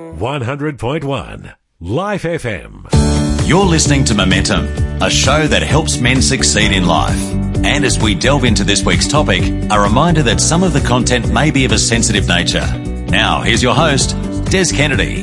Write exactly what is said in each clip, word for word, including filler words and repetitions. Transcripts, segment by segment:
one hundred point one Life F M. You're listening to Momentum, a show that helps men succeed in life. And as we delve into this week's topic, a reminder that some of the content may be of a sensitive nature. Now, here's your host, Des Kennedy.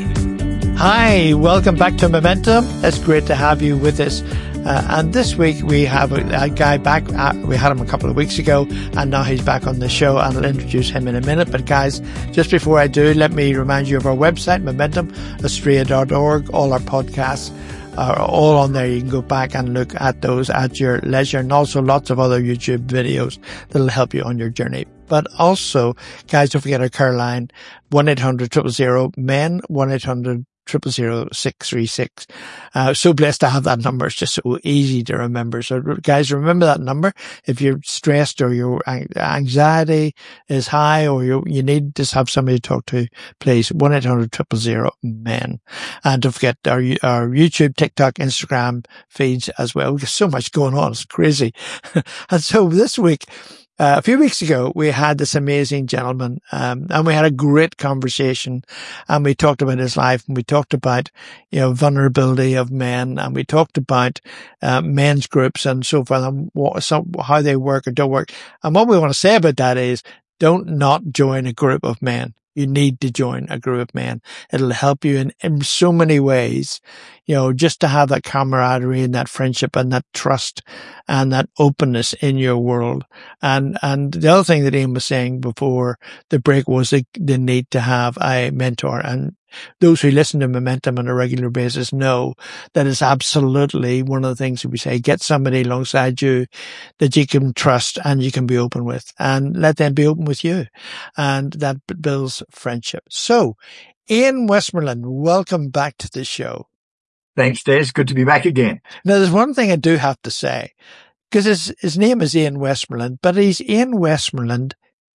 Hi, welcome back to Momentum. It's great to have you with us. Uh, and this week we have a, a guy back. Uh, we had him a couple of weeks ago, and now he's back on the show, and I'll introduce him in a minute. But guys, just before I do, let me remind you of our website, momentum australia dot org. All our podcasts are all on there. You can go back and look at those at your leisure, and also lots of other YouTube videos that'll help you on your journey. But also, guys, don't forget our care line, one eight hundred zero zero zero men, one eight hundred Triple zero six three six. Uh, so blessed to have that number. It's just so easy to remember. So guys, remember that number. If you're stressed or your anxiety is high or you you need to have somebody to talk to, please, one eight hundred zero zero zero men. And don't forget our, our YouTube, TikTok, Instagram feeds as well. We've got so much going on. It's crazy. And so this week, Uh, a few weeks ago, we had this amazing gentleman, um, and we had a great conversation, and we talked about his life, and we talked about, you know, vulnerability of men, and we talked about, uh, men's groups and so forth, and what, so, how they work or don't work. And what we want to say about that is, don't not join a group of men. You need to join a group of men. It'll help you in, in so many ways, you know, just to have that camaraderie and that friendship and that trust and that openness in your world. And, and the other thing that Ian was saying before the break was the, the need to have a mentor. And those who listen to Momentum on a regular basis know that it's absolutely one of the things that we say, get somebody alongside you that you can trust and you can be open with, and let them be open with you. And that builds friendship. So, Ian Westmoreland, welcome back to the show. Thanks, Des. Good to be back again. Now, there's one thing I do have to say, because his, his name is Ian Westmoreland, but he's Ian Westmoreland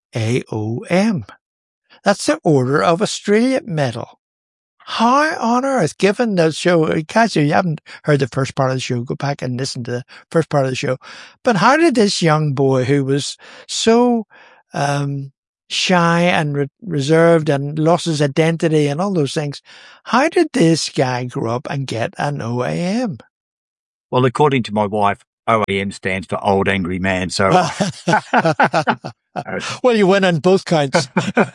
A O M. That's the Order of Australia Medal. How on earth, given the show, guys, you haven't heard the first part of the show, go back and listen to the first part of the show. But how did this young boy who was so um shy and re- reserved and lost his identity and all those things, how did this guy grow up and get an O A M? Well, according to my wife, O A M stands for Old Angry Man. So, well, you win on both counts.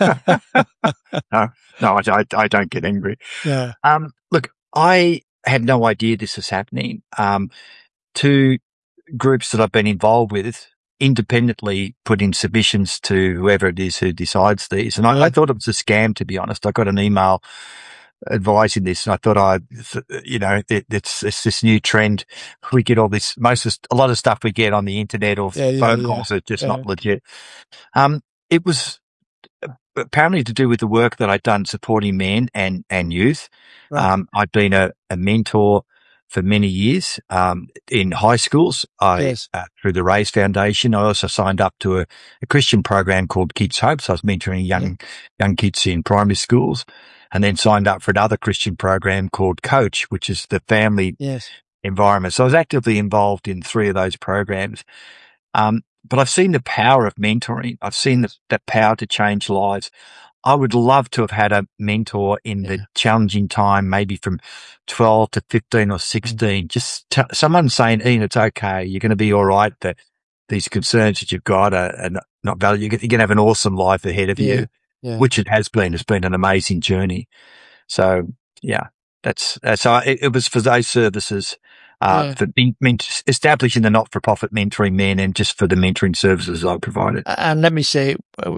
no, no, I, I don't get angry. Yeah. Um, look, I had no idea this was happening. Um, two groups that I've been involved with independently put in submissions to whoever it is who decides these. And I, yeah. I thought it was a scam, to be honest. I got an email advising this, and I thought, I, you know, it, it's, it's this new trend. We get all this, most of, a lot of stuff we get on the internet or yeah, phone yeah, calls yeah. are just yeah. not legit. Um, it was apparently to do with the work that I'd done supporting men and, and youth. Right. Um, I'd been a, a mentor for many years, um, in high schools. I, yes. uh, through the Raise Foundation, I also signed up to a, a Christian program called Kids Hope. So I was mentoring young, yeah. young kids in primary schools, and then signed up for another Christian program called Coach, which is the family yes. environment. So I was actively involved in three of those programs. Um, but I've seen the power of mentoring. I've seen the, the power to change lives. I would love to have had a mentor in yeah. the challenging time, maybe from twelve to fifteen or sixteen. Mm. Just t- someone saying, Ian, it's okay. You're going to be all right. That these concerns that you've got are, are not, not valid. You're going to have an awesome life ahead of yeah. you, yeah. which it has been. It's been an amazing journey. So, yeah, that's, that's so it, it was for those services. Uh, yeah. for being, establishing the not-for-profit mentoring men and just for the mentoring services I provided. And let me say,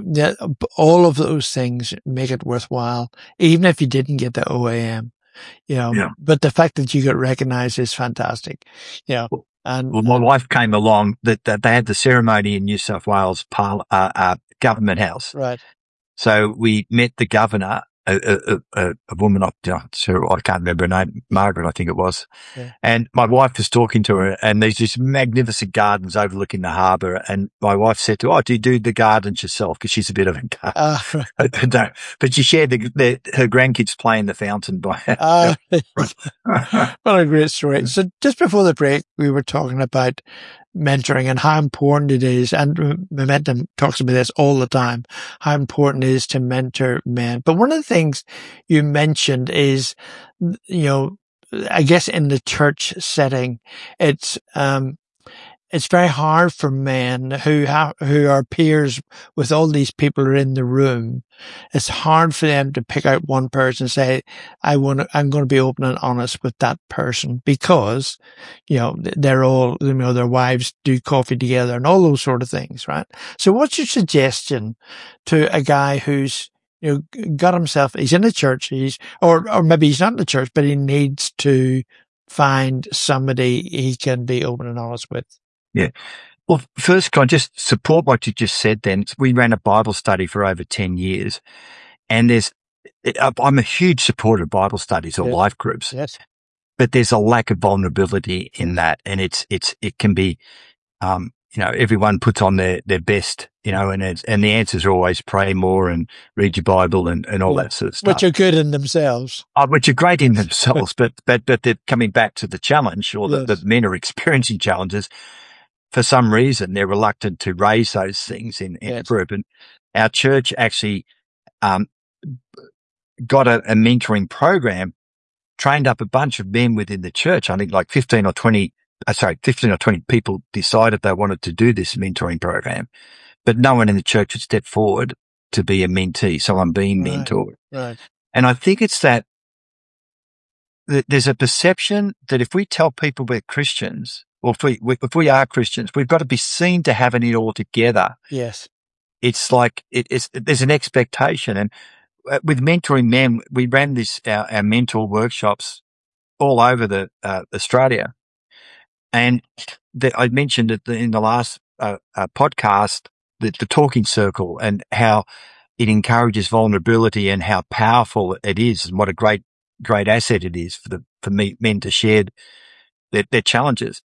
all of those things make it worthwhile, even if you didn't get the O A M, you know, yeah. but the fact that you got recognized is fantastic, you know. Well, and well, my uh, wife came along that, that they had the ceremony in New South Wales Parl- uh, uh, Government House. Right. So we met the governor, a, a, a, a woman, I can't remember her name, Margaret, I think it was. Yeah. And my wife was talking to her, and there's these magnificent gardens overlooking the harbour. And my wife said to her, oh, do you do the gardens yourself? Because she's a bit of a gardener. Uh, right. No, but she shared the, the, her grandkids play in the fountain by uh, What a great story. So just before the break, we were talking about mentoring and how important it is. And Momentum talks about this all the time, how important it is to mentor men. But one of the things you mentioned is, you know, I guess in the church setting, it's, um, it's very hard for men who have, who are peers with all these people who are in the room. It's hard for them to pick out one person and say, I want to, I'm going to be open and honest with that person because, you know, they're all, you know, their wives do coffee together and all those sort of things, right? So what's your suggestion to a guy who's, you know, got himself, he's in the church, he's, or, or maybe he's not in the church, but he needs to find somebody he can be open and honest with? Yeah. Well, first, can I just support what you just said then? We ran a Bible study for over ten years, and there's, I'm a huge supporter of Bible studies or Yes. life groups, Yes. but there's a lack of vulnerability in that. And it's, it's, it can be, um, you know, everyone puts on their, their best, you know, and it's, and the answers are always pray more and read your Bible and, and all Yeah. that sort of stuff. Which are good in themselves. Oh, which are great in themselves, but, but, but they're coming back to the challenge or Yes. that the men are experiencing challenges. For some reason, they're reluctant to raise those things in, in Yes. a group. And our church actually, um, got a, a mentoring program, trained up a bunch of men within the church. I think like fifteen or twenty, uh, sorry, fifteen or twenty people decided they wanted to do this mentoring program, but no one in the church would step forward to be a mentee. So I'm being Right. mentored. Right. And I think it's that, that there's a perception that if we tell people we're Christians, or if we, if we are Christians, we've got to be seen to having it all together. Yes. It's like, it, it's, there's an expectation. And with mentoring men, we ran this, our, our mentor workshops all over the, uh, Australia. And the, I mentioned it in the last, uh, uh podcast, the, the talking circle and how it encourages vulnerability and how powerful it is and what a great, great asset it is for the, for me, men to share their, their challenges.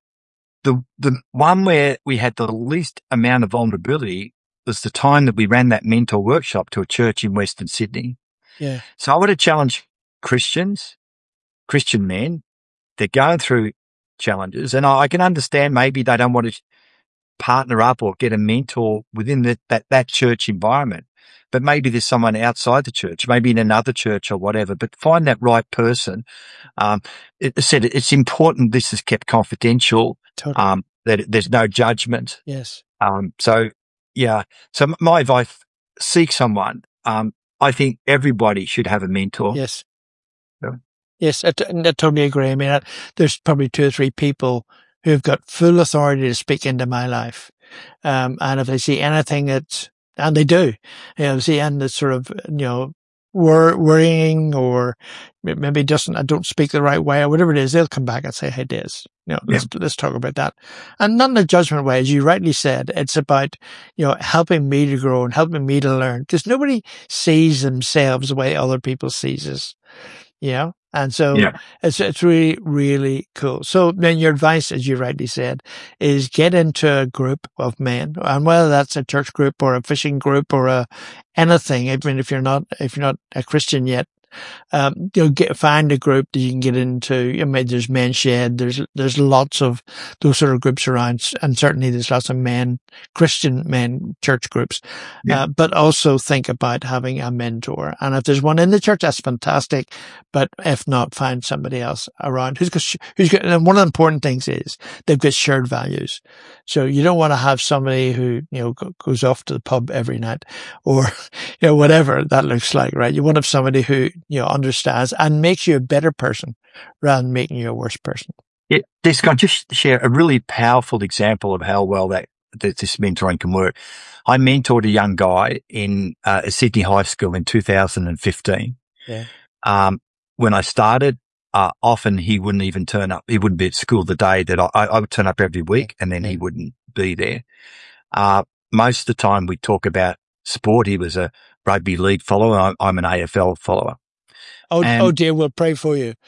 The, the one where we had the least amount of vulnerability was the time that we ran that mentor workshop to a church in Western Sydney. Yeah. So I want to challenge Christians, Christian men. They're going through challenges, and I, I can understand maybe they don't want to partner up or get a mentor within the, that, that church environment, but maybe there's someone outside the church, maybe in another church or whatever, but find that right person. Um, it said it's important this is kept confidential, Totally. um, that there's no judgment. Yes. Um, so yeah, so my advice, seek someone. Um, I think everybody should have a mentor. Yes. Yeah. Yes, I, t- I totally agree. I mean, I, there's probably two or three people who've got full authority to speak into my life. Um, and if they see anything that's, and they do, you know, see anything that's sort of, you know, wor- worrying or maybe doesn't, I don't speak the right way or whatever it is, they'll come back and say, hey, Des, you know, let's, yeah. let's talk about that. And not in a judgment way, as you rightly said, it's about, you know, helping me to grow and helping me to learn because nobody sees themselves the way other people sees us, you know? And so yeah. it's, it's really, really cool. So then your advice, as you rightly said, is get into a group of men, and whether that's a church group or a fishing group or a anything, even if you're not, if you're not a Christian yet, um, you'll get, find a group that you can get into. I mean, there's Men Shed, there's, there's lots of those sort of groups around, and certainly there's lots of men, Christian men church groups. Yeah. Uh, but also think about having a mentor. And if there's one in the church, that's fantastic. But if not, find somebody else around who's got, who's got, and one of the important things is they've got shared values. So you don't want to have somebody who, you know, goes off to the pub every night or, you know, whatever that looks like, right? You want to have somebody who, you know, understands and makes you a better person rather than making you a worse person. Yeah, this can I just share a really powerful example of how well that, that this mentoring can work. I mentored a young guy in uh, a Sydney high school in two thousand fifteen. Yeah. Um, when I started, uh, often he wouldn't even turn up. He wouldn't be at school the day that I, I would turn up every week, and then yeah. he wouldn't be there. Uh, most of the time we talk about sport. He was a rugby league follower. I'm, I'm an A F L follower. Oh, and, oh dear, we'll pray for you.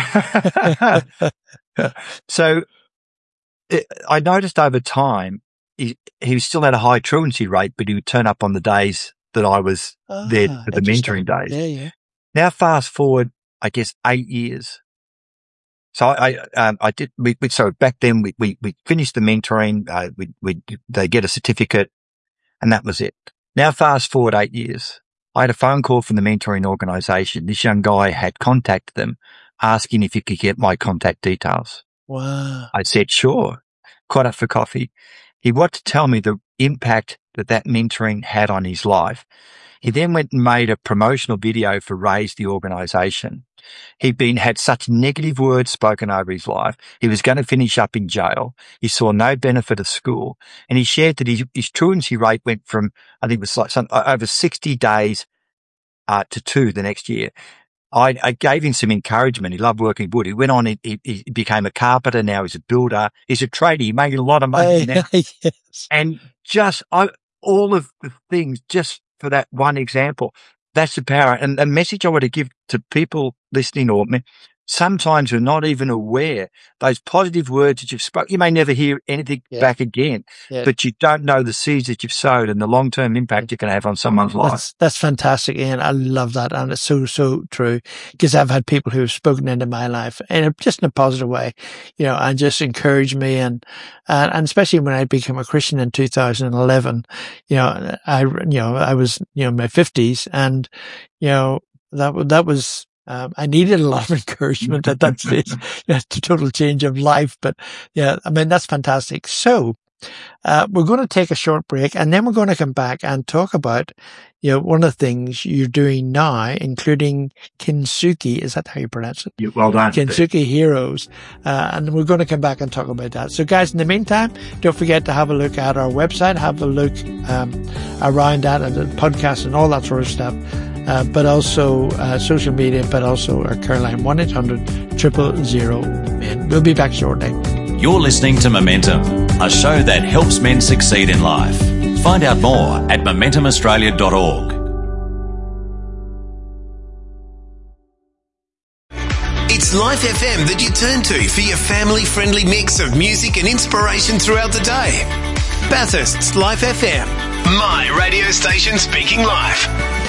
So it, I noticed over time, he, he still had a high truancy rate, but he would turn up on the days that I was ah, there for the mentoring days. Yeah, yeah. Now fast forward, I guess, eight years. So I, um, I did, we, we, so back then we, we, we finished the mentoring, uh, we, we, they get a certificate and that was it. Now fast forward eight years. I had a phone call from the mentoring organization. This young guy had contacted them asking if he could get my contact details. Wow. I said, sure. Caught up for coffee. He wanted to tell me the impact that that mentoring had on his life. He then went and made a promotional video for Raise the organization. He'd been, had such negative words spoken over his life. He was going to finish up in jail. He saw no benefit of school. And he shared that his, his truancy rate went from, I think it was like some, over sixty days, uh, to two the next year. I, I gave him some encouragement. He loved working wood. He went on, he, he, he became a carpenter. Now he's a builder. He's a tradie, making a lot of money now. Yes. And just, I, all of the things, just for that one example, that's the power. And the message I want to give to people listening, or sometimes we're not even aware those positive words that you've spoken. You may never hear anything yeah. back again, yeah. but you don't know the seeds that you've sowed and the long-term impact you can have on someone's life. That's, that's fantastic, Ian. I love that. And it's so, so true, because I've had people who have spoken into my life in a, just in a positive way, you know, and just encouraged me. And, and, and especially when I became a Christian in two thousand eleven, you know, I, you know, I was, you know, in my fifties, and, you know, that, that was, Um, I needed a lot of encouragement at that stage. Yeah, it's a total change of life. But yeah, I mean, that's fantastic. So, uh, we're going to take a short break, and then we're going to come back and talk about, you know, one of the things you're doing now, including Kintsugi. Is that how you pronounce it? Yeah, well done. Kintsugi Heroes. Uh, and we're going to come back and talk about that. So guys, in the meantime, don't forget to have a look at our website, have a look, um, around that and the podcast and all that sort of stuff. Uh, but also uh, social media, but also our care line, one eight hundred, zero zero zero, men. We'll be back shortly. You're listening to Momentum, a show that helps men succeed in life. Find out more at momentum australia dot org. It's Life F M that you turn to for your family-friendly mix of music and inspiration throughout the day. Bathurst's Life F M, my radio station speaking life.